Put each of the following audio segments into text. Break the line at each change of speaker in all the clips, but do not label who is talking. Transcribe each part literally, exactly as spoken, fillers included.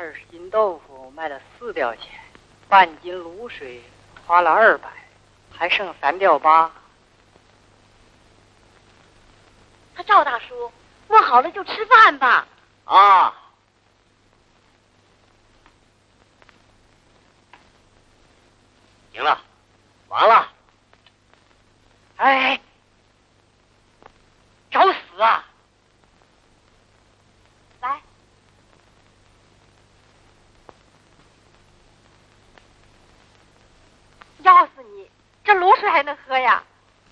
二十斤豆腐卖了四吊钱，半斤卤水花了二百，还剩三吊八。
他赵大叔，磨好了就吃饭吧。
啊。行了，完了。
哎，找死啊！
来，要死你！这卤水还能喝呀？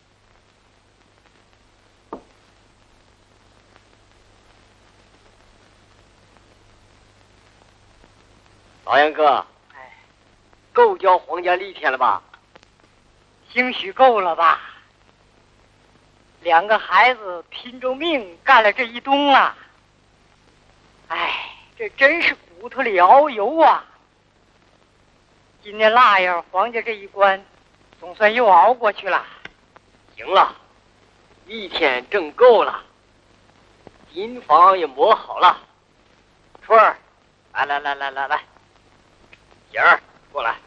老杨哥，
哎，
够交皇家利天了吧？
兴许够了吧？两个孩子拼着命干了这一冬啊！哎，这真是骨头里熬油啊！今年腊月皇家这一关，总算又熬过去了。
行了，一天挣够了，金房也磨好了。春儿，来来来来来来，姐儿过来，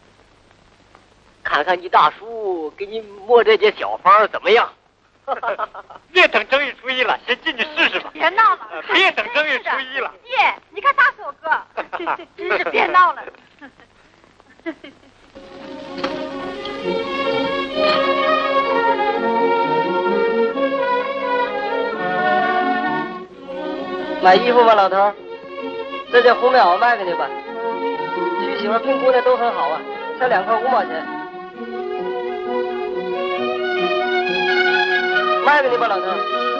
看看你大叔给你磨这些小方怎么样？
别等正月初一了，先进去试试吧。
别闹了，
呃、别等正月初一了。
爹，你看大锁哥，这这真是别闹了。
买衣服吧，老头。这件红棉袄卖给你吧。娶媳妇聘姑娘都很好啊，才两块五毛钱。卖给你吧，老头。